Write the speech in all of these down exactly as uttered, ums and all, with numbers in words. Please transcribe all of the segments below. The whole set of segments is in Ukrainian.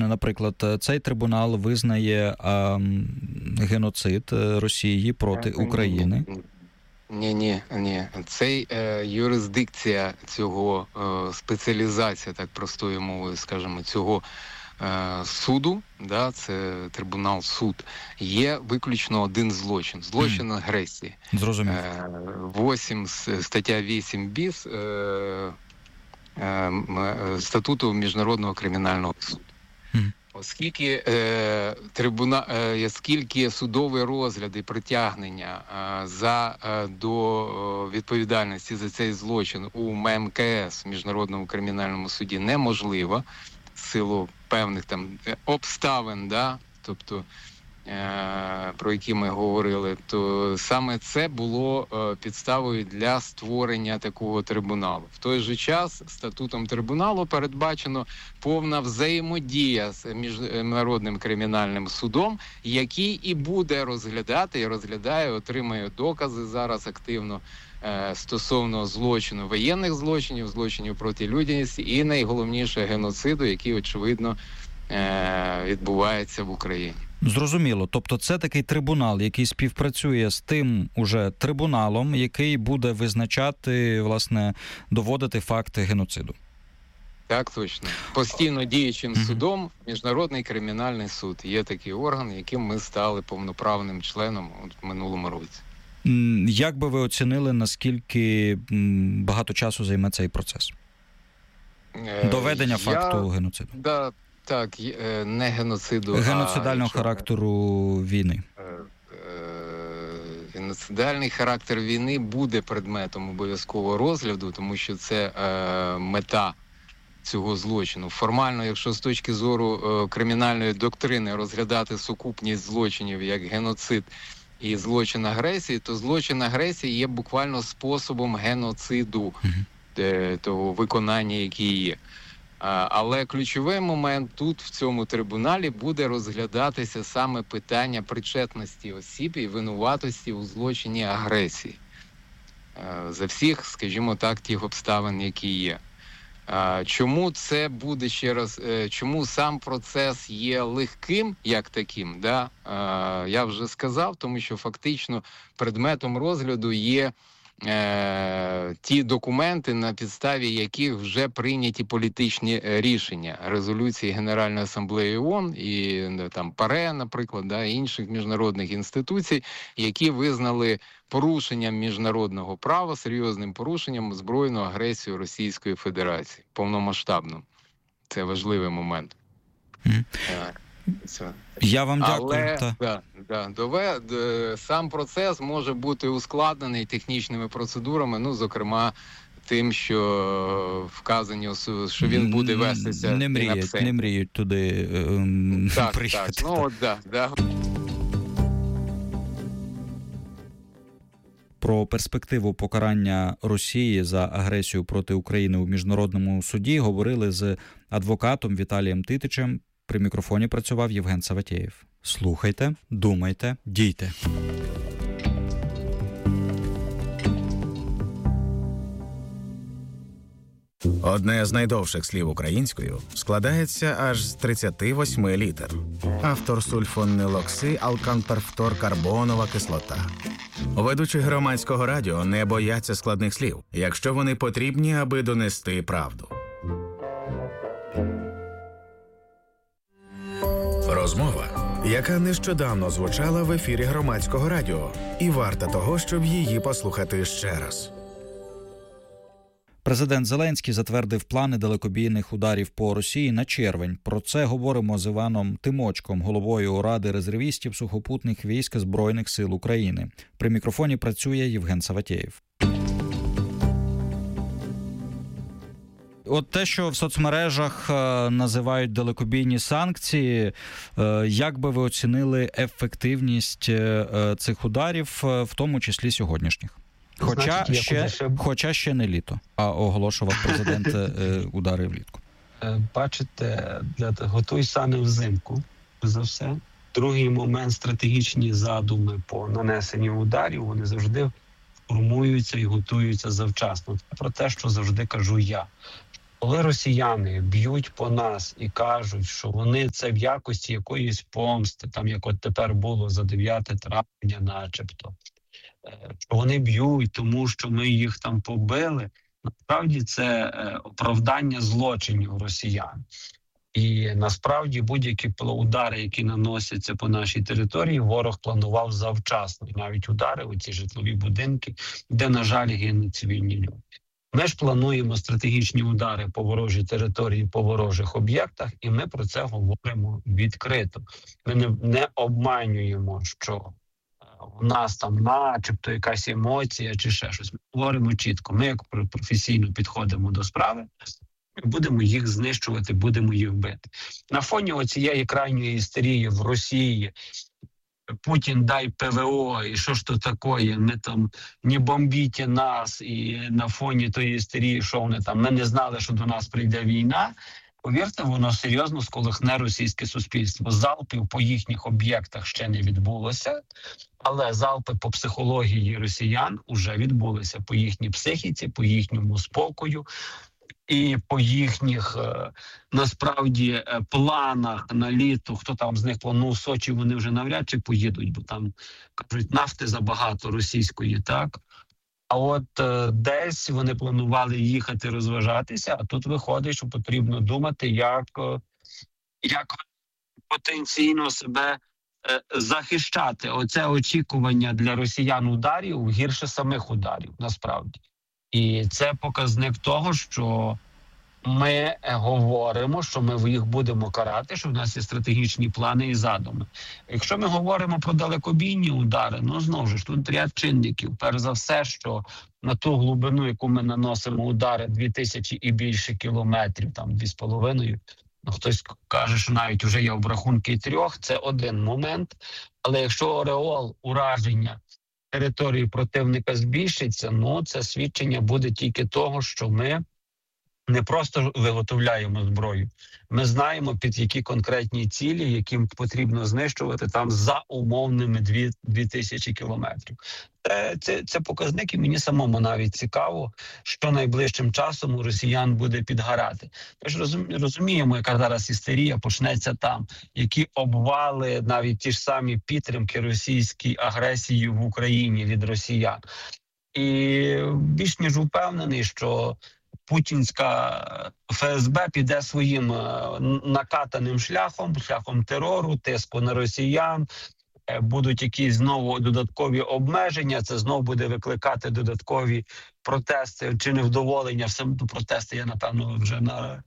уточню, наприклад, цей трибунал визнає а, геноцид Росії проти України? Ні, ні, ні. Це е, юрисдикція цього, е, спеціалізація, так простою мовою, скажімо, цього е, суду, да, це трибунал суд, є виключно один злочин. Злочин агресії. Зрозуміло. Е, восім, стаття вісім біс е, е, статуту Міжнародного кримінального суду. Mm. Оскільки е, трибуна, е, оскільки судовий розгляд і притягнення е, за е, до е, відповідальності за цей злочин у ем ем ка ес, Міжнародному кримінальному суді, неможливо в силу певних там обставин, да, тобто е, про які ми говорили, то саме це було е, підставою для створення такого трибуналу. В той же час статутом трибуналу передбачено повна взаємодія з Міжнародним кримінальним судом, який і буде розглядати, і розглядає, отримує докази зараз активно е, стосовно злочину, воєнних злочинів, злочинів проти людяності і найголовніше геноциду, який, очевидно, е, відбувається в Україні. Зрозуміло. Тобто це такий трибунал, який співпрацює з тим уже трибуналом, який буде визначати, власне, доводити факти геноциду. Так, точно. Постійно діючим mm-hmm. судом Міжнародний кримінальний суд. Є такий орган, яким ми стали повноправним членом в минулому році. Як би ви оцінили, наскільки багато часу займе цей процес? Доведення Я... факту геноциду. Да. Так, не геноциду, геноцидального а... характеру війни. Геноцидальний характер війни буде предметом обов'язкового розгляду, тому що це е, мета цього злочину. Формально, якщо з точки зору е, кримінальної доктрини розглядати сукупність злочинів як геноцид і злочин агресії, то злочин агресії є буквально способом геноциду, mm-hmm. де, того виконання, який є. Але ключовий момент тут, в цьому трибуналі, буде розглядатися саме питання причетності осіб і винуватості у злочині агресії. За всіх, скажімо так, тих обставин, які є. Чому це буде, ще раз, чому сам процес є легким, як таким, да? Я вже сказав, тому що фактично предметом розгляду є Е, ті документи, на підставі яких вже прийняті політичні рішення, резолюції Генеральної асамблеї ООН і там ПАРЕ, наприклад, да, інших міжнародних інституцій, які визнали порушенням міжнародного права, серйозним порушенням збройну агресію Російської Федерації, повномасштабну. Це важливий момент. Mm. Це. Я вам дякую. Але та... да, да, дове, д, сам процес може бути ускладнений технічними процедурами, ну, зокрема, тим, що вказані, що він буде вестися. Не мріють, не мріють туди ем, так, приїхати. Так, ну, от, да, да. Про перспективу покарання Росії за агресію проти України у міжнародному суді говорили з адвокатом Віталієм Титичем. При мікрофоні працював Євген Саватєєв. Слухайте, думайте, дійте. Одне з найдовших слів українською складається аж з тридцяти восьми літер. Автор сульфонилокси, алканперфторкарбонова кислота. Ведучі громадського радіо не бояться складних слів, якщо вони потрібні, аби донести правду. Розмова, яка нещодавно звучала в ефірі громадського радіо, і варта того, щоб її послухати ще раз. Президент Зеленський затвердив плани далекобійних ударів по Росії на червень. Про це говоримо з Іваном Тимочком, головою Ради резервістів сухопутних військ Збройних сил України. При мікрофоні працює Євген Саватєєв. От те, що в соцмережах називають далекобійні санкції, як би ви оцінили ефективність цих ударів, в тому числі сьогоднішніх? Хоча, Значить, ще, ще... Хоча ще не літо, а оголошував президент удари влітку. Бачите, для... готуй сани взимку, за все. Другий момент, стратегічні задуми по нанесенню ударів, вони завжди формуються і готуються завчасно. Це про те, що завжди кажу я. Коли росіяни б'ють по нас і кажуть, що вони це в якості якоїсь помсти, там як от тепер було за дев'яте травня начебто, що вони б'ють, тому що ми їх там побили, насправді це оправдання злочинів росіян. І насправді будь-які удари, які наносяться по нашій території, ворог планував завчасно. І навіть удари у ці житлові будинки, де, на жаль, гинуть цивільні люди. Ми ж плануємо стратегічні удари по ворожій території, по ворожих об'єктах, і ми про це говоримо відкрито. Ми не, не обманюємо, що у нас там начебто якась емоція чи ще щось. Ми говоримо чітко. Ми як професійно підходимо до справи, будемо їх знищувати, будемо їх бити. На фоні оцієї крайньої істерії в Росії, Путін дай ПВО, і що ж то таке, ми там не бомбіть нас, і на фоні тої істерії, що вони там, ми не знали, що до нас прийде війна, повірте, воно серйозно сколихне російське суспільство. Залпів по їхніх об'єктах ще не відбулося, але залпи по психології росіян вже відбулися, по їхній психіці, по їхньому спокою, і по їхніх, насправді, планах на літо, хто там з них планує Сочі, вони вже навряд чи поїдуть, бо там, кажуть, нафти забагато російської, так? А от десь вони планували їхати розважатися, а тут виходить, що потрібно думати, як, як потенційно себе захищати. Оце очікування для росіян ударів гірше самих ударів, насправді. І це показник того, що ми говоримо, що ми їх будемо карати, що в нас є стратегічні плани і задуми. Якщо ми говоримо про далекобійні удари, ну знову ж тут ряд чинників. Перш за все, що на ту глибину, яку ми наносимо удари, дві тисячі і більше кілометрів, там дві з половиною, ну хтось каже, що навіть вже є обрахунки трьох, це один момент. Але якщо ореол ураження території противника збільшиться, ну це свідчення буде тільки того, що ми не просто виготовляємо зброю. Ми знаємо, під які конкретні цілі, яким потрібно знищувати там за умовними дві тисячі кілометрів. Це, це, це показник, і мені самому навіть цікаво, що найближчим часом у росіян буде підгорати. Ми ж розуміємо, яка зараз істерія почнеться там, які обвали, навіть ті ж самі підтримки російській агресії в Україні від росіян. І більш ніж упевнений, що путінська ФСБ піде своїм накатаним шляхом, шляхом терору, тиску на росіян, будуть якісь знову додаткові обмеження, це знову буде викликати додаткові протести чи невдоволення. Все протести я, напевно, вже на...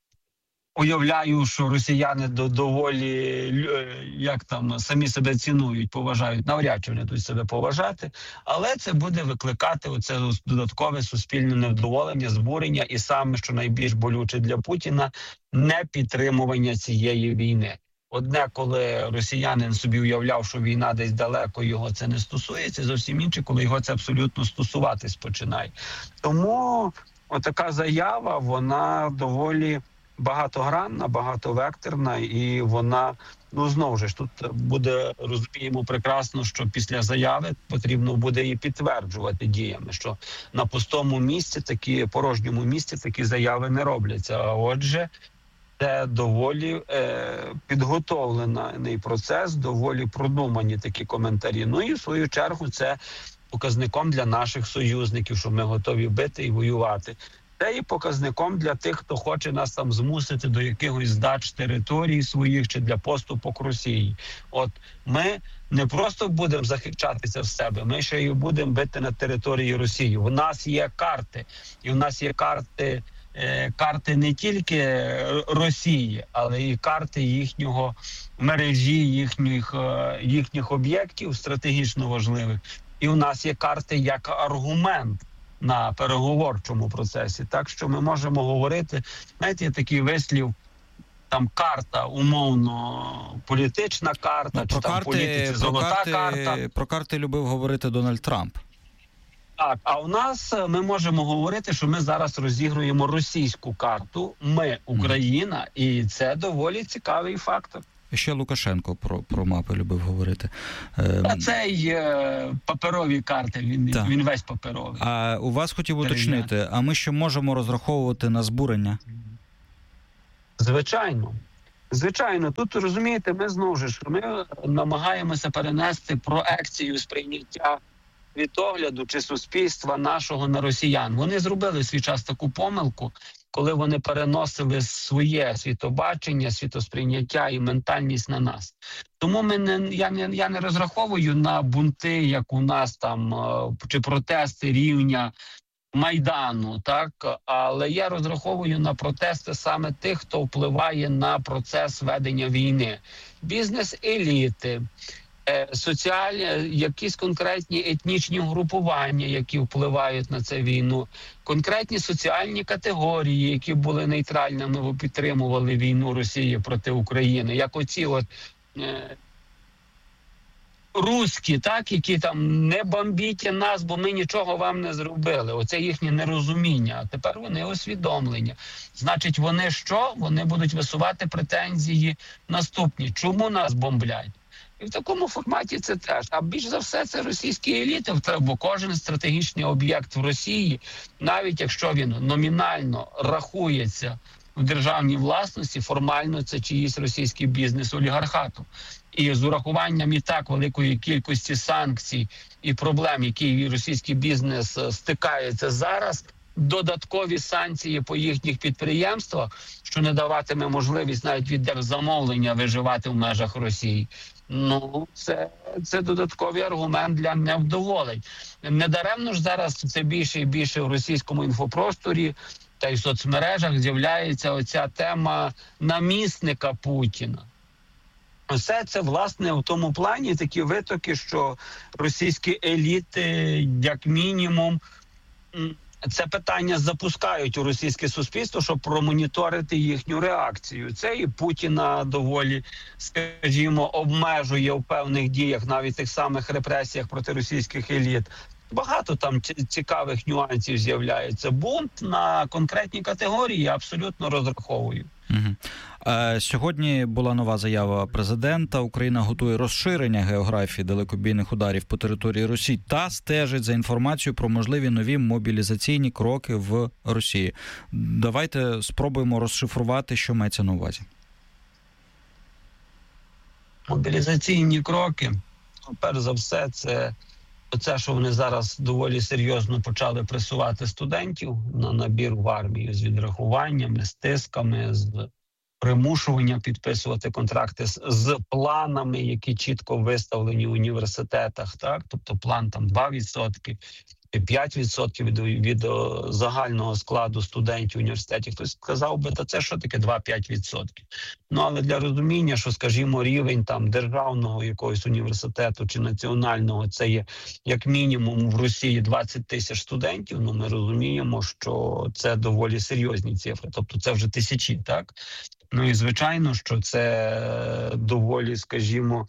уявляю, що росіяни доволі, як там, самі себе цінують, поважають. Навряд чи вони тут себе поважати, але це буде викликати оце додаткове суспільне невдоволення, збурення і саме, що найбільш болюче для Путіна, непідтримування цієї війни. Одне, коли росіянин собі уявляв, що війна десь далеко, його це не стосується, зовсім інше, коли його це абсолютно стосуватись починає. Тому отака заява, вона доволі багатогранна, багатовекторна, і вона, ну знову ж, тут буде, розуміємо прекрасно, що після заяви потрібно буде її підтверджувати діями, що на пустому місці, такі, порожньому місці такі заяви не робляться. А отже, це доволі е, підготовлений процес, доволі продумані такі коментарі. Ну і в свою чергу це показником для наших союзників, що ми готові бити і воювати. Це і показником для тих, хто хоче нас там змусити до якихось здач територій своїх чи для поступок Росії. От ми не просто будемо захищатися в себе, ми ще й будемо бити на території Росії. У нас є карти, і у нас є карти, е, карти не тільки Росії, але і карти їхнього мережі, їхніх, е, їхніх об'єктів стратегічно важливих. І у нас є карти як аргумент на переговорчому процесі. Так що ми можемо говорити, знаєте, є такий вислів, там карта, умовно, політична карта, ну, чи там карти, політиці золота карти, карта. Про карти любив говорити Дональд Трамп. Так, а у нас ми можемо говорити, що ми зараз розігруємо російську карту, ми, Україна, і це доволі цікавий фактор. Ще Лукашенко про, про мапи любив говорити. А цей е, паперові карти, він, він весь паперовий. А у вас хотів уточнити, а ми ще можемо розраховувати на збурення? Звичайно. Звичайно. Тут, розумієте, ми знову ж, ми намагаємося перенести проекцію сприйняття світогляду чи суспільства нашого на росіян. Вони зробили в свій час таку помилку, коли вони переносили своє світобачення, світосприйняття і ментальність на нас. Тому ми не, я, не, я не розраховую на бунти, як у нас там, чи протести рівня Майдану, так? Але я розраховую на протести саме тих, хто впливає на процес ведення війни. Бізнес-еліти, соціальні, якісь конкретні етнічні угрупування, які впливають на цю війну, конкретні соціальні категорії, які були нейтральними, бо підтримували війну Росії проти України, як оці от е, руські, так, які там не бомбіть нас, бо ми нічого вам не зробили. Оце їхнє нерозуміння. А тепер вони усвідомлення. Значить, вони що? Вони будуть висувати претензії наступні. Чому нас бомблять? І в такому форматі це теж. А більш за все це російські еліти, бо кожен стратегічний об'єкт в Росії, навіть якщо він номінально рахується в державній власності, формально це чиїсь російський бізнес олігархату. І з урахуванням і так великої кількості санкцій і проблем, які російський бізнес стикається зараз, додаткові санкції по їхніх підприємствах, що не даватиме можливість навіть від держзамовлення виживати в межах Росії. Ну, це, це додатковий аргумент для невдоволень. Недаремно ж зараз все більше і більше в російському інфопросторі та й в соцмережах з'являється оця тема намісника Путіна. Все це, власне, в тому плані такі витоки, що російські еліти, як мінімум, це питання запускають у російське суспільство, щоб промоніторити їхню реакцію. Це і Путіна доволі, скажімо, обмежує в певних діях, навіть тих самих репресіях проти російських еліт. Багато там цікавих нюансів з'являється. Бунт на конкретні категорії я абсолютно розраховую. Угу. Сьогодні була нова заява президента. Україна готує розширення географії далекобійних ударів по території Росії та стежить за інформацією про можливі нові мобілізаційні кроки в Росії. Давайте спробуємо розшифрувати, що мається на увазі. Мобілізаційні кроки, перш за все, це Оце, що вони зараз доволі серйозно почали пресувати студентів на набір в армію з відрахуваннями, з тисками, з примушуванням підписувати контракти з, з планами, які чітко виставлені в університетах. Так? Тобто план там два відсотки, п'ять відсотків від, від загального складу студентів університетів. Хтось сказав би, та це що таке два-п'ять відсотків? Ну, але для розуміння, що, скажімо, рівень там державного якогось університету чи національного, це є як мінімум в Росії двадцять тисяч студентів, ну ми розуміємо, що це доволі серйозні цифри. Тобто це вже тисячі, так? Ну і звичайно, що це доволі, скажімо,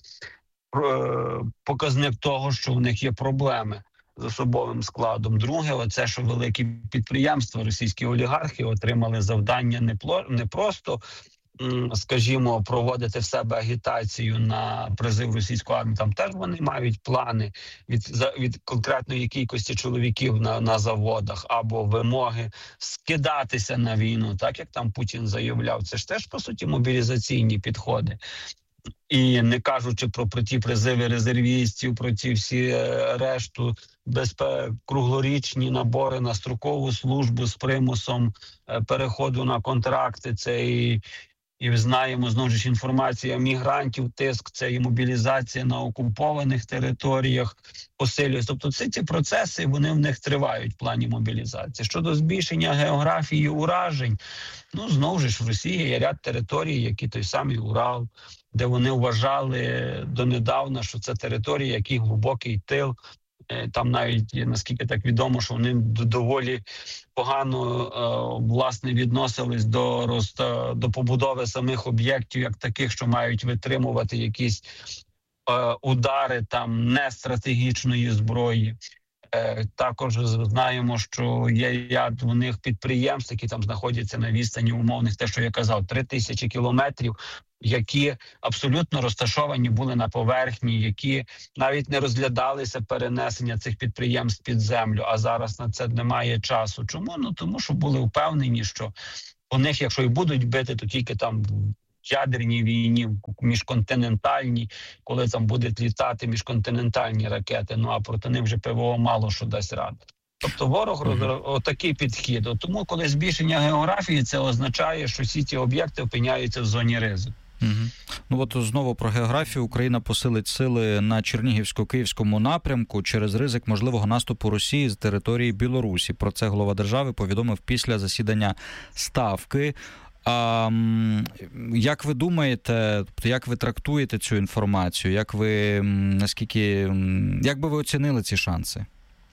показник того, що в них є проблеми з особовим складом. Друге, оце, що великі підприємства, російські олігархи отримали завдання не, пло, не просто, скажімо, проводити в себе агітацію на призив російської армії. Там теж вони мають плани від, від конкретної кількості чоловіків на, на заводах або вимоги скидатися на війну, так як там Путін заявляв. Це ж теж, по суті, мобілізаційні підходи. І не кажучи про, про ті призиви резервістів, про ті всі решту безпек, круглорічні набори на строкову службу з примусом переходу на контракти. Це і, і знаємо, знову ж інформація мігрантів, тиск, це і мобілізація на окупованих територіях посилюється. Тобто ці, ці процеси, вони в них тривають в плані мобілізації. Щодо збільшення географії уражень, ну, знову ж в Росії є ряд територій, які той самий Урал, де вони вважали донедавна, що це територія, який глибокий тил. Там навіть, наскільки так відомо, що вони доволі погано, власне, відносились до, роз, до побудови самих об'єктів, як таких, що мають витримувати якісь удари там нестратегічної зброї. Також знаємо, що є ряд у них підприємств, які там знаходяться на відстані умовних, те, що я казав, три тисячі кілометрів, які абсолютно розташовані були на поверхні, які навіть не розглядалися перенесення цих підприємств під землю, а зараз на це немає часу. Чому? Ну тому що були впевнені, що у них, якщо і будуть бити, то тільки там в ядерній війні, міжконтинентальній, коли там будуть літати міжконтинентальні ракети, ну а проти них вже ПВО мало що дасть ради. Тобто ворог mm-hmm. отакий підхід. Тому коли збільшення географії, це означає, що всі ці об'єкти опиняються в зоні ризику. Угу. Ну от знову про географію. Україна посилить сили на Чернігівсько-Київському напрямку через ризик можливого наступу Росії з території Білорусі. Про це глава держави повідомив після засідання Ставки. А як ви думаєте, як ви трактуєте цю інформацію? Як ви, наскільки, як би ви оцінили ці шанси?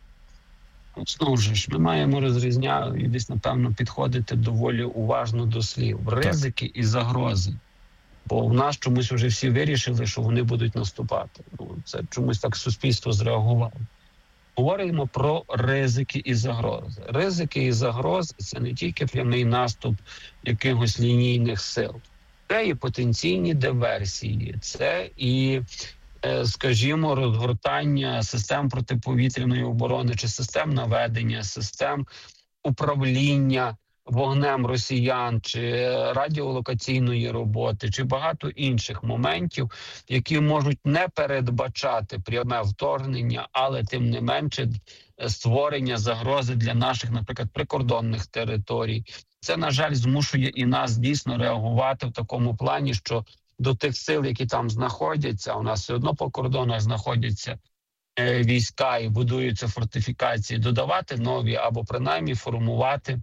Знову ж, ми маємо розрізняти і десь, напевно, підходити доволі уважно до слів. Ризики так. і загрози. Бо в нас чомусь вже всі вирішили, що вони будуть наступати. Ну, це чомусь так суспільство зреагувало. Говоримо про ризики і загрози. Ризики і загрози – це не тільки прямий наступ якихось лінійних сил. Це і потенційні диверсії, це і, скажімо, розгортання систем протиповітряної оборони чи систем наведення, систем управління вогнем росіян, чи радіолокаційної роботи, чи багато інших моментів, які можуть не передбачати пряме вторгнення, але тим не менше створення загрози для наших, наприклад, прикордонних територій. Це, на жаль, змушує і нас дійсно реагувати в такому плані, що до тих сил, які там знаходяться, у нас все одно по кордонах знаходяться війська і будуються фортифікації, додавати нові або принаймні формувати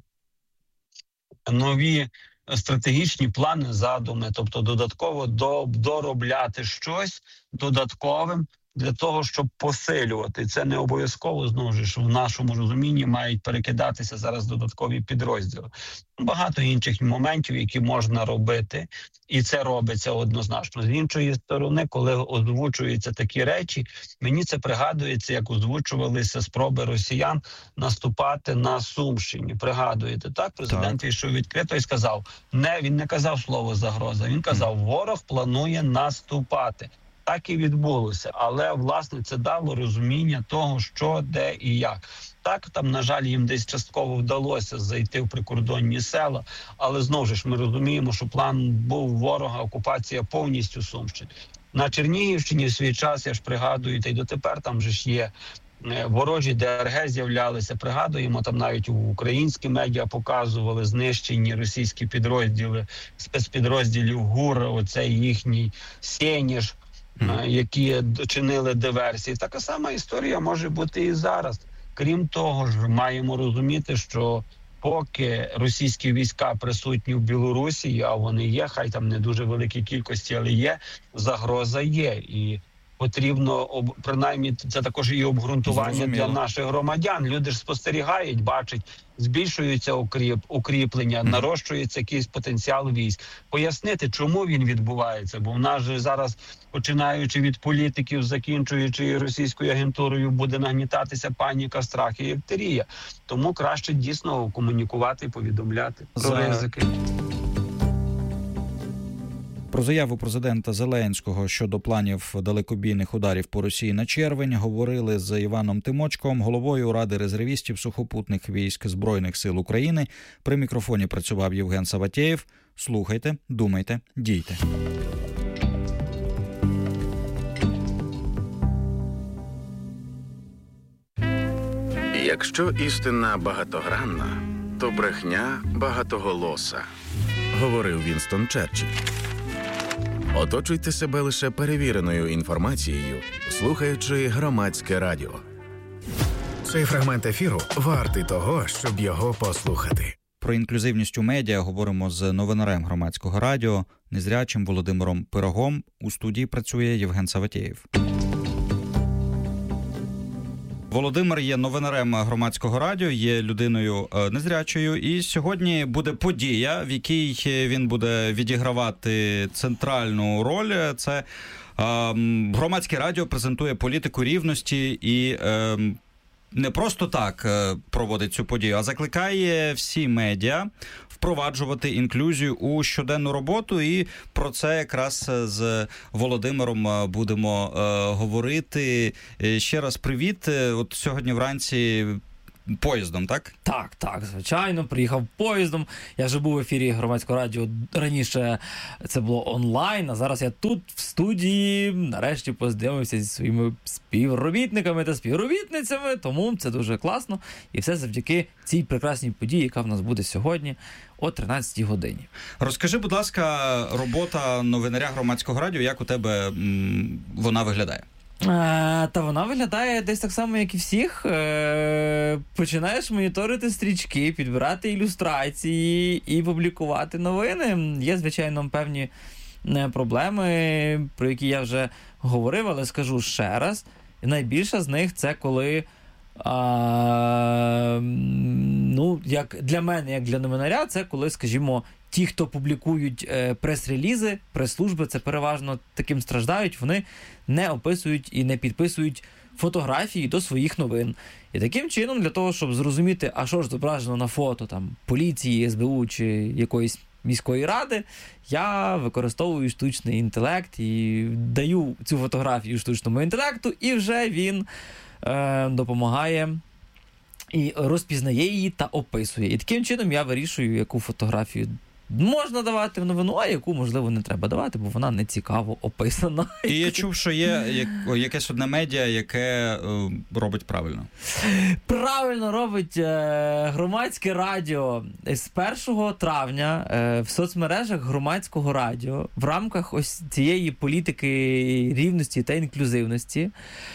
нові стратегічні плани, задуми, тобто додатково доробляти щось додатковим для того, щоб посилювати. Це не обов'язково, знову ж, в нашому розумінні мають перекидатися зараз додаткові підрозділи. Багато інших моментів, які можна робити, і це робиться однозначно. З іншої сторони, коли озвучуються такі речі, мені це пригадується, як озвучувалися спроби росіян наступати на Сумщині. Пригадуєте, так? Президент так. вийшов відкрито і сказав, не, він не казав слово «загроза», він казав, ворог планує наступати. Так і відбулося, але, власне, це дало розуміння того, що, де і як. Так, там, на жаль, їм десь частково вдалося зайти в прикордонні села, але, знову ж, ми розуміємо, що план був ворога, окупація повністю Сумщини. На Чернігівщині в свій час, я ж пригадую, та й дотепер там же ж є ворожі ДРГ з'являлися, пригадуємо, там навіть українські медіа показували знищені російські підрозділи, спецпідрозділів ГУР, оцей їхній Сєніж, Mm. які чинили диверсії. Така сама історія може бути і зараз. Крім того ж, маємо розуміти, що поки російські війська присутні в Білорусі, а вони є, хай там не дуже великій кількості, але є, загроза є. І потрібно, принаймні, це також і обґрунтування Зрозуміло. Для наших громадян. Люди ж спостерігають, бачать, збільшується укріп, укріплення, mm. нарощується якийсь потенціал військ. Пояснити, чому він відбувається, бо в нас же зараз, починаючи від політиків, закінчуючи російською агентурою, буде нагнітатися паніка, страх і істерія. Тому краще дійсно комунікувати і повідомляти про За... ризики. Про заяву президента Зеленського щодо планів далекобійних ударів по Росії на червень говорили з Іваном Тимочком, головою Ради резервістів сухопутних військ Збройних сил України. При мікрофоні працював Євген Саватєєв. Слухайте, думайте, дійте. Якщо істина багатогранна, то брехня багатоголоса, говорив Вінстон Черчилль. Оточуйте себе лише перевіреною інформацією, слухаючи Громадське радіо. Цей фрагмент ефіру вартий того, щоб його послухати. Про інклюзивність у медіа говоримо з новинарем Громадського радіо, незрячим Володимиром Пирогом. У студії працює Євген Саватєєв. Володимир є новинарем Громадського радіо, є людиною незрячою, і сьогодні буде подія, в якій він буде відігравати центральну роль. Це е, Громадське радіо презентує політику рівності і е, не просто так проводить цю подію, а закликає всі медіа впроваджувати інклюзію у щоденну роботу, і про це якраз з Володимиром будемо говорити. Ще раз привіт. От сьогодні вранці поїздом, так? Так, так, звичайно, приїхав поїздом. Я вже був в ефірі Громадського радіо, раніше це було онлайн, а зараз я тут, в студії, нарешті познайомився зі своїми співробітниками та співробітницями, тому це дуже класно. І все завдяки цій прекрасній події, яка в нас буде сьогодні о тринадцятій годині. Розкажи, будь ласка, робота новинаря Громадського радіо, як у тебе м, вона виглядає? Та вона виглядає десь так само, як і всіх. Починаєш моніторити стрічки, підбирати ілюстрації і публікувати новини. Є, звичайно, певні проблеми, про які я вже говорив, але скажу ще раз. Найбільша з них – це коли, а, ну, як для мене, як для новинаря, це коли, скажімо, ті, хто публікують е, прес-релізи, прес-служби, це переважно таким страждають, вони не описують і не підписують фотографії до своїх новин. І таким чином, для того, щоб зрозуміти, а що ж зображено на фото там поліції, ес бе у чи якоїсь міської ради, я використовую штучний інтелект і даю цю фотографію штучному інтелекту, і вже він е, допомагає і розпізнає її та описує. І таким чином я вирішую, яку фотографію можна давати в новину, а яку, можливо, не треба давати, бо вона не цікаво описана. І я чув, що є якесь одне медіа, яке е, робить правильно. Правильно робить е, Громадське радіо. З першого травня е, в соцмережах Громадського радіо в рамках ось цієї політики рівності та інклюзивності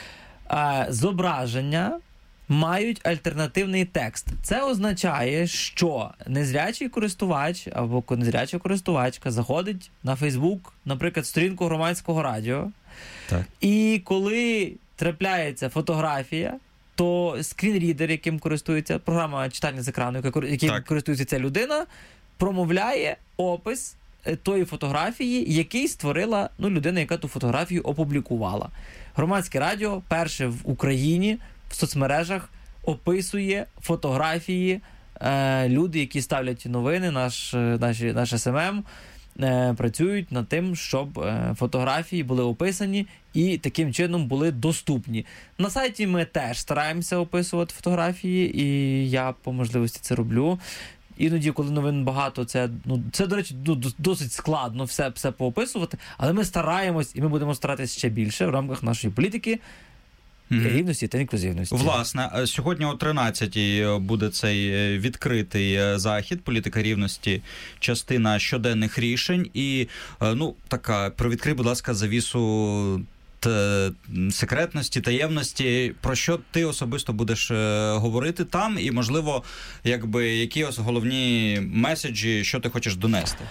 е, зображення мають альтернативний текст. Це означає, що незрячий користувач або незряча користувачка заходить на Фейсбук, наприклад, сторінку Громадського радіо, так. І коли трапляється фотографія, то скрінрідер, яким користується програма читання з екрану, яким так. користується ця людина, промовляє опис тої фотографії, який створила ну, людина, яка ту фотографію опублікувала. Громадське радіо перше в Україні в соцмережах описує фотографії, е, люди, які ставлять новини, наш, наші, наш ес ем ем, е, працюють над тим, щоб е, фотографії були описані і таким чином були доступні. На сайті ми теж стараємося описувати фотографії, і я по можливості це роблю. Іноді, коли новин багато, це, ну, це до речі, досить складно все, все поописувати, але ми стараємось, і ми будемо старатися ще більше в рамках нашої політики Mm-hmm. рівності та інклюзивності. Власне, сьогодні о тринадцятій буде цей відкритий захід «Політика рівності. Частина щоденних рішень». І, ну, така, привідкрий, будь ласка, завісу т... секретності, таємності. Про що ти особисто будеш говорити там? І, можливо, якби, які головні меседжі, що ти хочеш донести?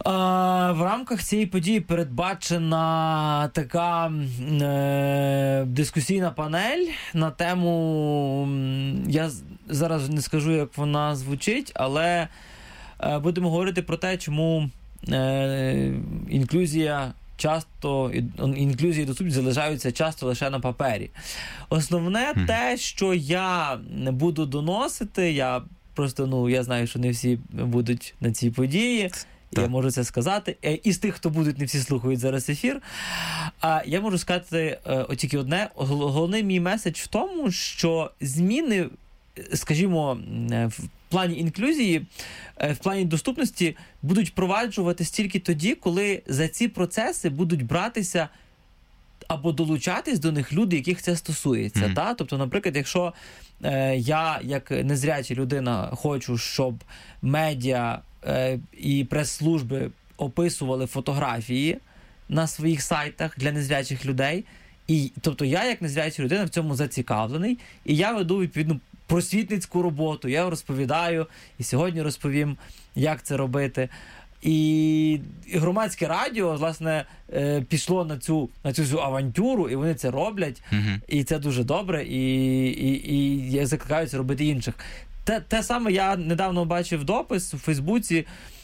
В рамках цієї події передбачена така е, дискусійна панель на тему, я зараз не скажу, як вона звучить, але е, будемо говорити про те, чому е, інклюзія часто, інклюзія і доступність залишаються часто лише на папері. Основне mm. те, що я буду доносити, я просто, ну, я знаю, що не всі будуть на цій події, так. Я можу це сказати. І з тих, хто будуть, не всі слухають зараз ефір. А я можу сказати о, тільки одне. Головний мій меседж в тому, що зміни, скажімо, в плані інклюзії, в плані доступності будуть впроваджуватись тільки тоді, коли за ці процеси будуть братися або долучатись до них люди, яких це стосується. Mm. Та? Тобто, наприклад, якщо е, я, як незряча людина, хочу, щоб медіа е, і прес-служби описували фотографії на своїх сайтах для незрячих людей, і, тобто я, як незряча людина, в цьому зацікавлений, і я веду, відповідно, просвітницьку роботу, я розповідаю, і сьогодні розповім, як це робити. І Громадське радіо, власне, пішло на цю, на цю авантюру, і вони це роблять, uh-huh. і це дуже добре, і, і, і я закликаю це робити інших. Те, те саме я недавно бачив допис у Фейсбуці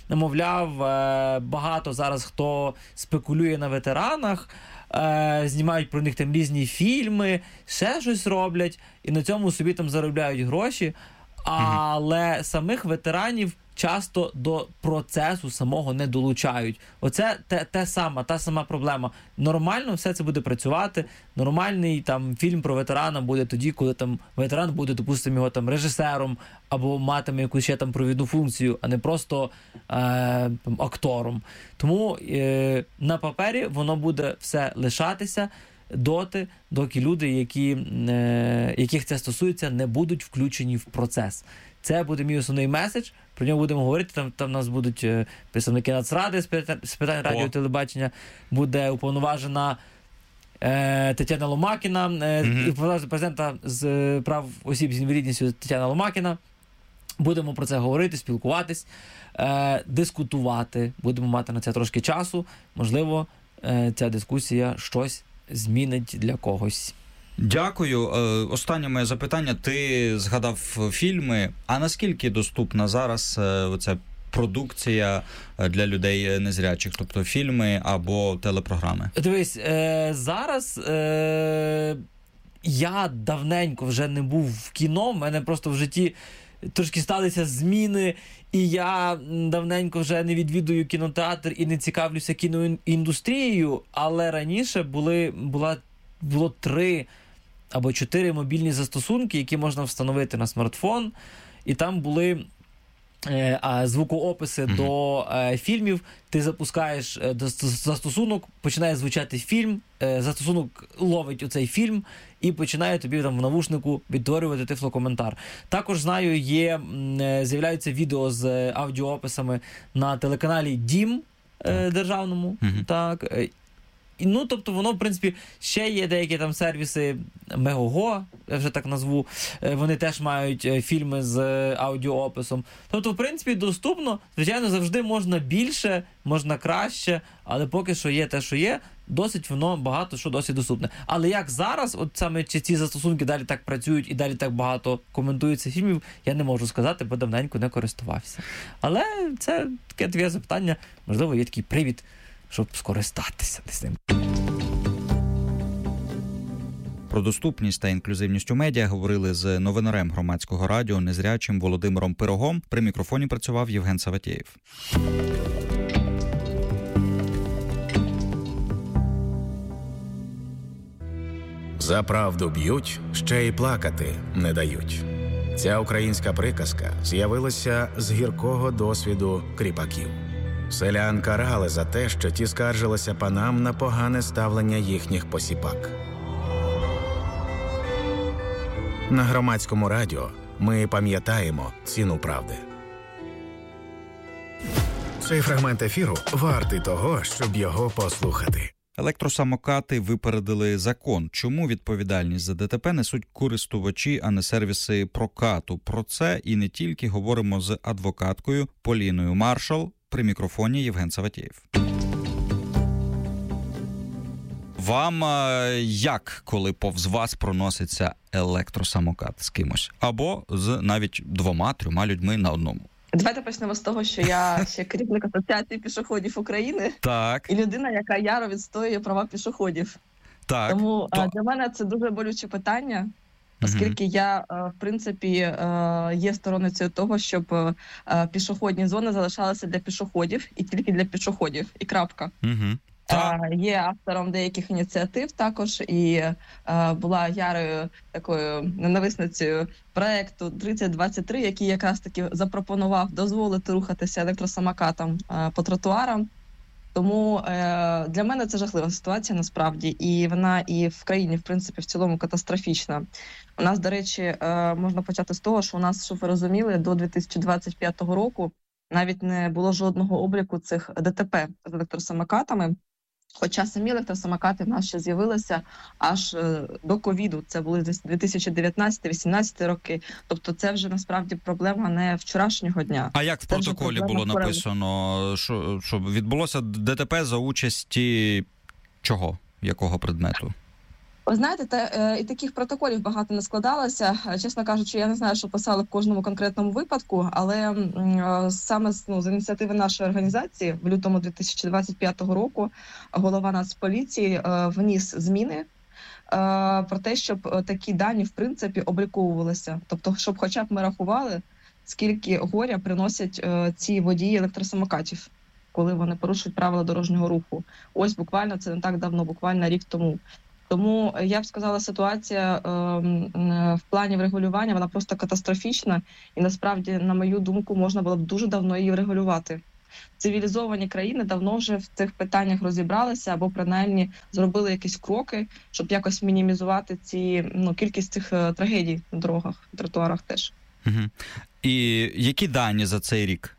намовляв, багато зараз хто спекулює на ветеранах, знімають про них там різні фільми, ще щось роблять, і на цьому собі там заробляють гроші, але самих ветеранів часто до процесу самого не долучають. Оце те, те саме, та сама проблема. Нормально все це буде працювати, нормальний там фільм про ветерана буде тоді, коли там ветеран буде, допустимо, його там режисером або матиме якусь ще там провідну функцію, а не просто е, там, актором. Тому е, на папері воно буде все лишатися доти, доки люди, які, е, яких це стосується, не будуть включені в процес. Це буде мій основний меседж, про нього будемо говорити, там, там у нас будуть е, представники Нацради з питань, з питань радіо і телебачення, буде уповноважена е, Тетяна Ломакіна, е, mm-hmm. уповноважена президента з е, прав осіб з інвалідністю Тетяна Ломакіна. Будемо про це говорити, спілкуватись, е, дискутувати, будемо мати на це трошки часу, можливо, е, ця дискусія щось змінить для когось. Дякую. Останнє моє запитання. Ти згадав фільми. А наскільки доступна зараз оця продукція для людей незрячих? Тобто фільми або телепрограми? Дивись, зараз я давненько вже не був в кіно. В мене просто в житті трошки сталися зміни, і я давненько вже не відвідую кінотеатр і не цікавлюся кіноіндустрією, але раніше були, була, було три або чотири мобільні застосунки, які можна встановити на смартфон, і там були е, звукоописи mm-hmm. до е, фільмів. Ти запускаєш е, застосунок, починає звучати фільм, е, застосунок ловить оцей фільм і починає тобі там в навушнику відтворювати тифлокоментар. Також, знаю, є, е, з'являються відео з аудіоописами на телеканалі Дім е, державному, mm-hmm. так, е, ну, тобто воно, в принципі, ще є деякі там сервіси Мегого, я вже так назву, вони теж мають фільми з аудіоописом. Тобто, в принципі, доступно, звичайно, завжди можна більше, можна краще, але поки що є те, що є, досить воно багато що досить доступне. Але як зараз, от саме чи ці застосунки далі так працюють і далі так багато коментується фільмів, я не можу сказати, бо давненько не користувався. Але це таке твоє запитання, можливо, є такий привід, щоб скористатися з ним. Про доступність та інклюзивність у медіа говорили з новинарем громадського радіо незрячим Володимиром Пирогом. При мікрофоні працював Євген Саватєєв. За правду б'ють, ще й плакати не дають. Ця українська приказка з'явилася з гіркого досвіду кріпаків. Селян карали за те, що ті скаржилися панам на погане ставлення їхніх посіпак. На громадському радіо ми пам'ятаємо ціну правди. Цей фрагмент ефіру вартий того, щоб його послухати. Електросамокати випередили закон. Чому відповідальність за ДТП несуть користувачі, а не сервіси прокату? Про це і не тільки говоримо з адвокаткою Поліною Маршал. При мікрофоні Євген Саватєєв. Вам як, коли повз вас проноситься електросамокат з кимось? Або з навіть двома-трьома людьми на одному? Давайте почнемо з того, що я ще керівник асоціації пішоходів України. Так. І людина, яка яро відстоює права пішоходів. Так. Тому То... для мене це дуже болюче питання. Оскільки mm-hmm. я, в принципі, є сторонницею того, щоб пішохідні зони залишалися для пішоходів і тільки для пішоходів, і крапка. Mm-hmm. Є автором деяких ініціатив також, і була ярою такою ненависницею проекту тридцять двадцять три, який якраз таки запропонував дозволити рухатися електросамокатам по тротуарам. Тому е, для мене це жахлива ситуація насправді, і вона і в країні, в принципі, в цілому катастрофічна. У нас, до речі, е, можна почати з того, що у нас, щоб ви розуміли, до дві тисячі двадцять п'ятого року навіть не було жодного обліку цих ДТП з електросамокатами, хоча самі електросамокати в нас ще з'явилися аж е, до ковіду, це були дві тисячі дев'ятнадцятий-вісімнадцятий роки, тобто це вже насправді проблема не вчорашнього дня. А як в протоколі було написано, що, що відбулося ДТП за участі чого? Якого предмету? Ви знаєте, та, е, і таких протоколів багато не складалося. Е, Чесно кажучи, я не знаю, що писали в кожному конкретному випадку, але м, е, саме з- ну, з ініціативи нашої організації в лютому дві тисячі двадцять п'ятого року голова Нацполіції е, вніс зміни е, про те, щоб е, такі дані в принципі обліковувалися. Тобто, щоб хоча б ми рахували, скільки горя приносять е, ці водії електросамокатів, коли вони порушують правила дорожнього руху. Ось буквально це не так давно, буквально рік тому. Тому е, я б сказала, ситуація е, м, е, в плані врегулювання вона просто катастрофічна, і насправді, на мою думку, можна було б дуже давно її врегулювати. Цивілізовані країни давно вже в цих питаннях розібралися або принаймні зробили якісь кроки, щоб якось мінімізувати ці ну кількість цих е, трагедій на дорогах, тротуарах теж. Угу. І які дані за цей рік?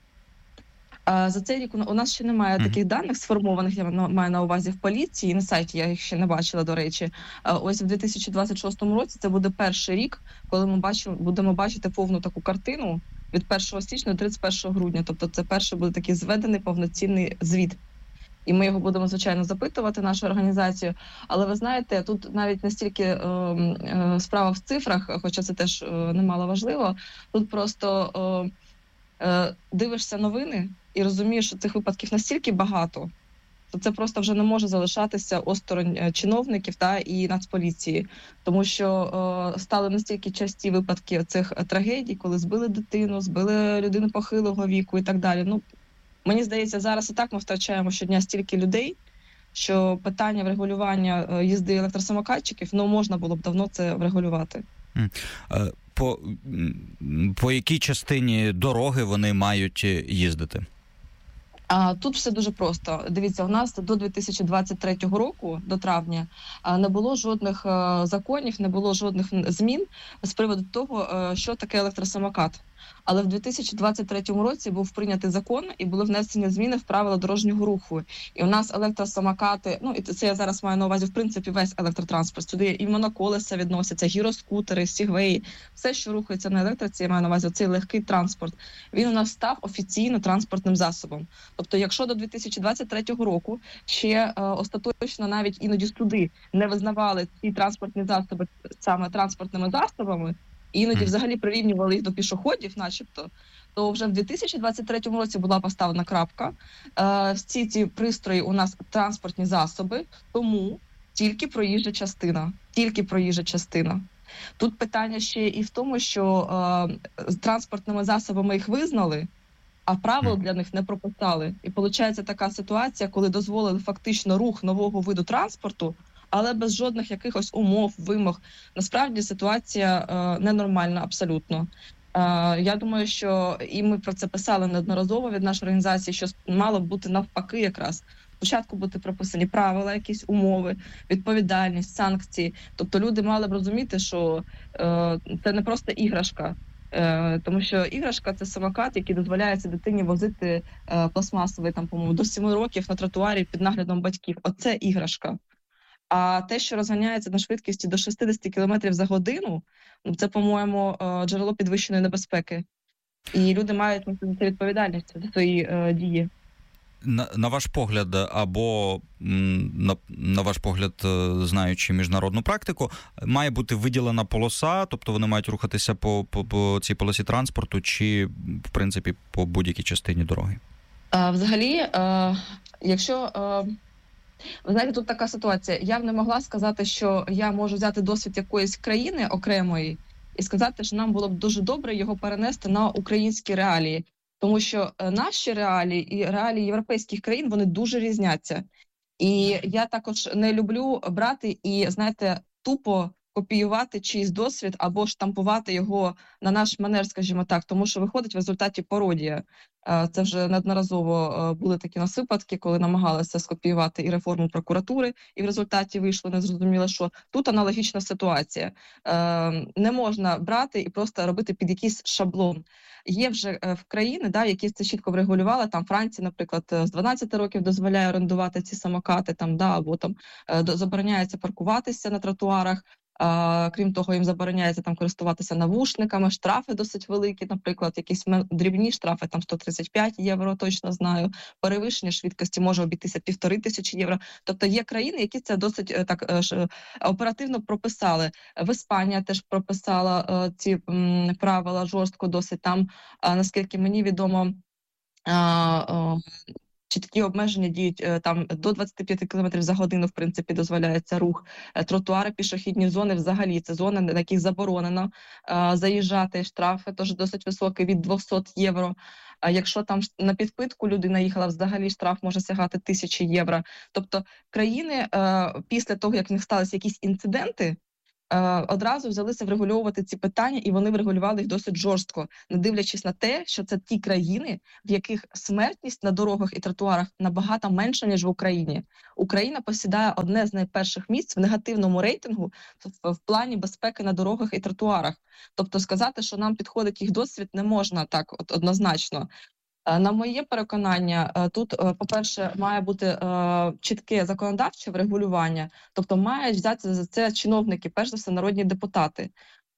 А, За цей рік у на- у нас ще немає Мгм. таких даних сформованих, я на- маю на увазі в поліції, на сайті я їх ще не бачила, до речі. А, Ось в дві тисячі двадцять шостому році це буде перший рік, коли ми бачимо, будемо бачити повну таку картину від першого січня до тридцять першого грудня. Тобто це перший буде такий зведений повноцінний звіт. І ми його будемо, звичайно, запитувати, нашу організацію. Але ви знаєте, тут навіть не стільки е, м, е, справа в цифрах, хоча це теж е, немало важливо. Тут просто е, е, дивишся новини і розумієш, що цих випадків настільки багато, то це просто вже не може залишатися осторонь е, чиновників та і Нацполіції. Тому що е, стали настільки часті випадки цих е, трагедій, коли збили дитину, збили людину похилого віку і так далі. Ну, мені здається, зараз і так ми втрачаємо щодня стільки людей, що питання врегулювання е, їзди електросамокатчиків, ну, можна було б давно це врегулювати. Е, По, м, по якій частині дороги вони мають їздити? А тут все дуже просто. Дивіться, у нас до дві тисячі двадцять третього року, до травня, а, не було жодних е, законів, не було жодних н- змін з приводу того, е, що таке електросамокат. Але в дві тисячі двадцять третьому році був прийнятий закон і були внесені зміни в правила дорожнього руху. І у нас електросамокати, ну і це я зараз маю на увазі, в принципі, весь електротранспорт. Сюди і моноколеса відносяться, гіроскутери, сігвеї, все, що рухається на електриці, я маю на увазі цей легкий транспорт. Він у нас став офіційно транспортним засобом. Тобто, якщо до дві тисячі двадцять третього року ще е, остаточно навіть іноді суди не визнавали ці транспортні засоби саме транспортними засобами, і іноді Мгм. взагалі прирівнювали їх до пішоходів, начебто, то вже в дві тисячі двадцять третьому році була поставлена крапка. Е, всі ці пристрої у нас транспортні засоби, тому тільки проїжджа частина. Тільки проїжджа частина. Тут питання ще і в тому, що е, з транспортними засобами їх визнали, а правил Мгм. для них не прописали. І виходить така ситуація, коли дозволили фактично рух нового виду транспорту, але без жодних якихось умов, вимог. Насправді ситуація е, ненормальна абсолютно. Е, я думаю, що і ми про це писали неодноразово від нашої організації, що мало б бути навпаки якраз. Спочатку бути прописані правила, якісь умови, відповідальність, санкції. Тобто люди мали б розуміти, що е, це не просто іграшка. Е, тому що іграшка це самокат, який дозволяється дитині возити е, пластмасовий там, по-моєму, до семи років на тротуарі під наглядом батьків. Оце іграшка. А те, що розганяється на швидкості до шістдесят кілометрів за годину, ну, це, по-моєму, е, джерело підвищеної небезпеки. І люди мають нести відповідальність за свої е, дії. На, на ваш погляд, або м, на, на ваш погляд, е, знаючи міжнародну практику, має бути виділена полоса, тобто вони мають рухатися по, по, по цій полосі транспорту, чи, в принципі, по будь-якій частині дороги? А, взагалі, е, якщо е, ви знаєте, тут така ситуація. Я б не могла сказати, що я можу взяти досвід якоїсь країни окремої і сказати, що нам було б дуже добре його перенести на українські реалії. Тому що е, наші реалії і реалії європейських країн, вони дуже різняться. І я також не люблю брати і, знаєте, тупо копіювати чийсь досвід або штампувати його на наш манер, скажімо так, тому що виходить в результаті пародія. Е, Це вже неодноразово е, були такі у нас випадки, коли намагалися скопіювати і реформу прокуратури, і в результаті вийшло незрозуміло, що тут аналогічна ситуація. Е, Не можна брати і просто робити під якийсь шаблон. Є вже е, в країни, да, які це чітко врегулювали. Там Франція, наприклад, е, з дванадцяти років дозволяє орендувати ці самокати, там да або там е, до- забороняється паркуватися на тротуарах. А, крім того, їм забороняється там користуватися навушниками, штрафи досить великі, наприклад, якісь дрібні штрафи, там сто тридцять п'ять євро, точно знаю, перевищення швидкості може обійтися півтори тисячі євро. Тобто є країни, які це досить так ж оперативно прописали. В Іспанія теж прописала ці м, правила жорстко досить. Там, а, наскільки мені відомо, а, а, чіткі обмеження діють там до двадцять п'ять кілометрів за годину, в принципі, дозволяється рух. Тротуари, пішохідні зони взагалі це зони, на яких заборонено а, заїжджати. Штрафи теж досить високі, від двісті євро. А якщо там на підпитку людина їхала, взагалі штраф може сягати тисячі євро. Тобто країни а, після того, як в них сталися якісь інциденти, одразу взялися врегульовувати ці питання, і вони врегулювали їх досить жорстко, не дивлячись на те, що це ті країни, в яких смертність на дорогах і тротуарах набагато менша, ніж в Україні. Україна посідає одне з найперших місць в негативному рейтингу в, в плані безпеки на дорогах і тротуарах. Тобто сказати, що нам підходить їх досвід, не можна так от однозначно. На моє переконання, тут, по-перше, має бути чітке законодавче врегулювання, тобто мають взяти за це чиновники, перш за все, народні депутати,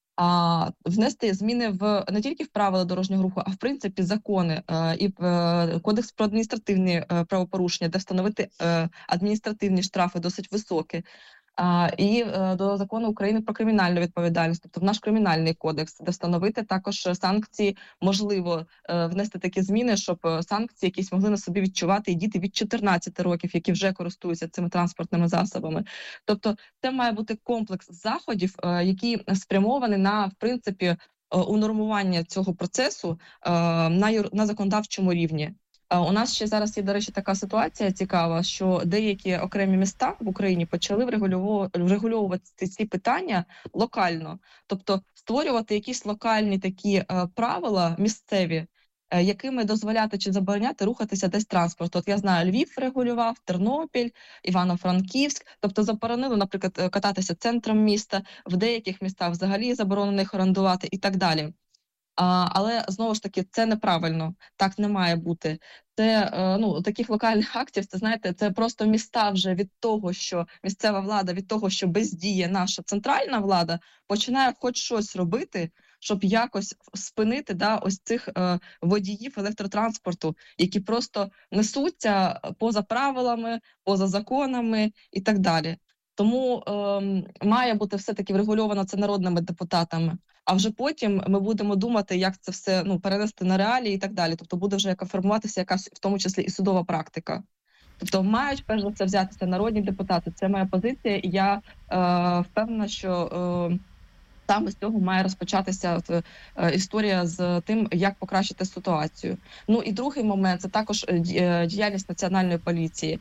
а внести зміни в не тільки в правила дорожнього руху, а в принципі закони і в Кодекс про адміністративні правопорушення, де встановити адміністративні штрафи досить високі. А, і е, до закону України про кримінальну відповідальність, тобто в наш кримінальний кодекс, де встановити також санкції, можливо, е, внести такі зміни, щоб санкції якісь могли на собі відчувати і діти від чотирнадцяти років, які вже користуються цими транспортними засобами. Тобто це має бути комплекс заходів, е, які спрямовані на, в принципі, е, унормування цього процесу е, на, юр... на законодавчому рівні. У нас ще зараз є, до речі, така ситуація цікава, що деякі окремі міста в Україні почали врегульовувати ці питання локально. Тобто створювати якісь локальні такі е, правила місцеві, е, якими дозволяти чи забороняти рухатися десь транспорту. От я знаю, Львів регулював, Тернопіль, Івано-Франківськ. Тобто заборонили, наприклад, кататися центром міста, в деяких містах взагалі заборонено їх орендувати і так далі. А, але, знову ж таки, це неправильно, так не має бути. Це, е, ну, таких локальних актів, це, знаєте, це просто міста вже від того, що місцева влада, від того, що бездіє наша центральна влада, починає хоч щось робити, щоб якось спинити, да, ось цих е, водіїв електротранспорту, які просто несуться поза правилами, поза законами і так далі. Тому е, має бути все-таки врегульовано це народними депутатами. А вже потім ми будемо думати, як це все, ну, перенести на реалії і так далі. Тобто буде вже яка формуватися якась, в тому числі, і судова практика. Тобто мають, перш за все, взятися народні депутати. Це моя позиція, і я е, впевнена, що е, саме з цього має розпочатися от, е, історія з тим, як покращити ситуацію. Ну і другий момент – це також е, діяльність Національної поліції.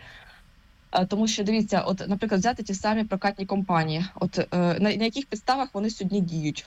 Тому що, дивіться, от, наприклад, взяти ті самі прокатні компанії, от е, на, на яких підставах вони сьогодні діють.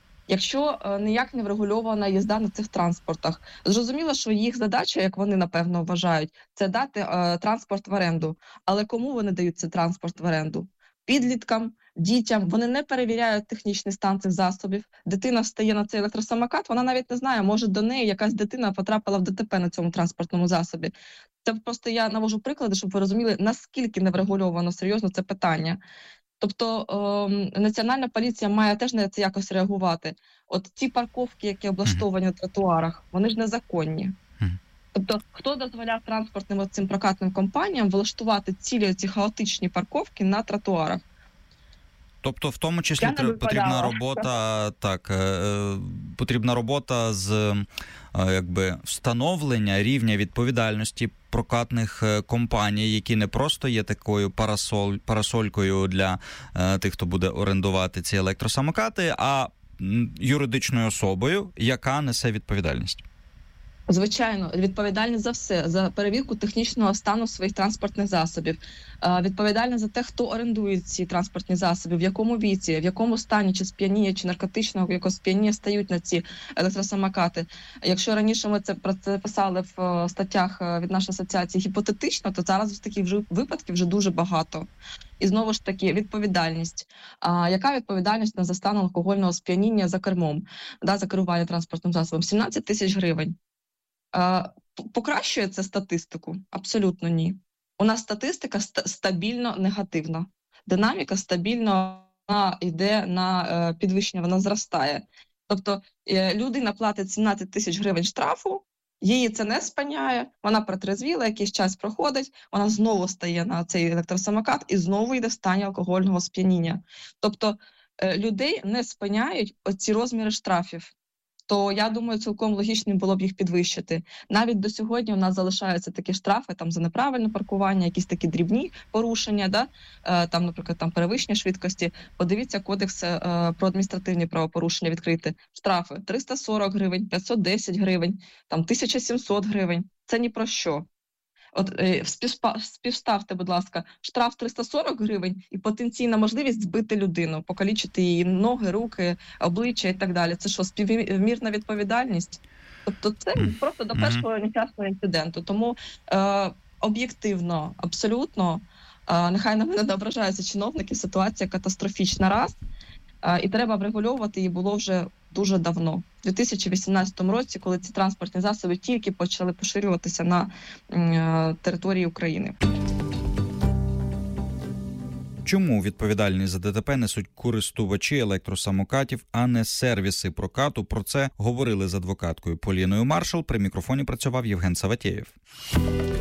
Якщо е, ніяк не врегульована їзда на цих транспортах, зрозуміло, що їх задача, як вони, напевно, вважають, це дати е, транспорт в оренду. Але кому вони дають цей транспорт в оренду? Підліткам, дітям. Вони не перевіряють технічний стан цих засобів. Дитина встає на цей електросамокат, вона навіть не знає, може до неї якась дитина потрапила в ДТП на цьому транспортному засобі. Це просто я навожу приклади, щоб ви розуміли, наскільки неврегульовано серйозно це питання. Тобто е, Національна поліція має теж на це якось реагувати. От ці парковки, які облаштовані на тротуарах, вони ж незаконні. Тобто, хто дозволяв транспортним цим прокатним компаніям влаштувати цілі ці хаотичні парковки на тротуарах? Тобто, в тому числі тр... потрібна робота, так, е, потрібна робота з е, якби встановлення рівня відповідальності прокатних компаній, які не просто є такою парасоль, парасолькою для е, тих, хто буде орендувати ці електросамокати, а юридичною особою, яка несе відповідальність. Звичайно, відповідальність за все, за перевірку технічного стану своїх транспортних засобів, відповідальність за те, хто орендує ці транспортні засоби, в якому віці, в якому стані, чи сп'яніє, чи наркотичного, якого сп'яніє стають на ці електросамокати. Якщо раніше ми це про це писали в статтях від нашої асоціації гіпотетично, то зараз таких вже випадків вже дуже багато. І знову ж таки, відповідальність. А, яка відповідальність на за станом алкогольного сп'яніння за кермом, да, за керування транспортним засобом? сімнадцять тисяч гривень. Покращує це статистику? Абсолютно ні. У нас статистика ст- стабільно негативна. Динаміка стабільно вона йде на підвищення, вона зростає. Тобто людина платить сімнадцять тисяч гривень штрафу, її це не спиняє, вона протрезвіла, якийсь час проходить, вона знову стає на цей електросамокат і знову йде в стані алкогольного сп'яніння. Тобто людей не спиняють оці розміри штрафів. То, я думаю, цілком логічним було б їх підвищити. Навіть до сьогодні у нас залишаються такі штрафи там, за неправильне паркування, якісь такі дрібні порушення, да? е, там, наприклад, там, перевищення швидкості. Подивіться кодекс е, про адміністративні правопорушення відкрити. Штрафи триста сорок гривень, п'ятсот десять гривень, там, тисяча сімсот гривень. Це ні про що. От е, співставте, будь ласка, штраф триста сорок гривень і потенційна можливість збити людину, покалічити її ноги, руки, обличчя і так далі. Це що, співмірна відповідальність? Тобто це просто до першого нещасного інциденту. Тому е, об'єктивно, абсолютно, е, нехай на мене не ображаються чиновники, ситуація катастрофічна раз, е, і треба врегульовувати її було вже дуже давно. У дві тисячі вісімнадцятому році, коли ці транспортні засоби тільки почали поширюватися на е, території України. Чому відповідальність за ДТП несуть користувачі електросамокатів, а не сервіси прокату? Про це говорили з адвокаткою Поліною Маршал. При мікрофоні працював Євген Саватєєв.